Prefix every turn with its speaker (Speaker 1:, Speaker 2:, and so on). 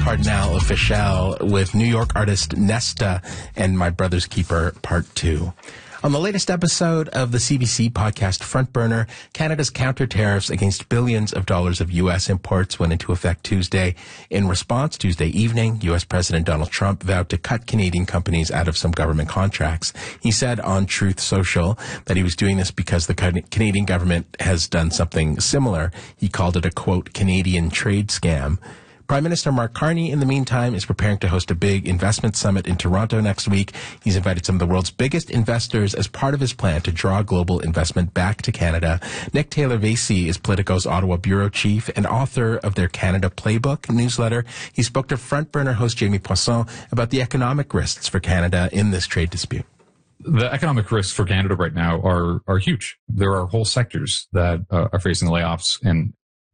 Speaker 1: Cardinal Officiel with New York artist Nesta and My Brother's Keeper Part 2. On the latest episode of the CBC podcast Front Burner, Canada's counter tariffs against billions of dollars of U.S. imports went into effect Tuesday. In response, Tuesday evening, U.S. President Donald Trump vowed to cut Canadian companies out of some government contracts. He said on Truth Social that he was doing this because the Canadian government has done something similar. He called it a, quote, Canadian trade scam. Prime Minister Mark Carney, in the meantime, is preparing to host a big investment summit in Toronto next week. He's invited some of the world's biggest investors as part of his plan to draw global investment back to Canada. Nick Taylor-Vasey is Politico's Ottawa bureau chief and author of their Canada Playbook newsletter. He spoke to Front Burner host Jamie Poisson about the economic risks for Canada in this trade dispute.
Speaker 2: The economic risks for Canada right now are huge. There are whole sectors that are facing layoffs and